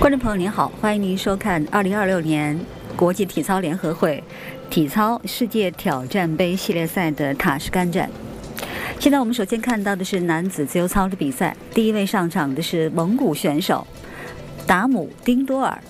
观众朋友您好，欢迎您收看2026年国际体操联合会体操世界挑战杯系列赛的塔什干战。现在我们首先看到的是男子自由操的比赛，第一位上场的是蒙古选手达姆丁多尔。